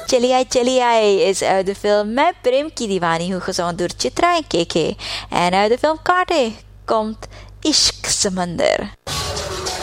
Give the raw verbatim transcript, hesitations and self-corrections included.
चली आए चली आए is uit de film मैं प्रेम की दीवानी हूँ gezongen door Chitra en K K. En uit de film Kaarte komt Ishq Samandar.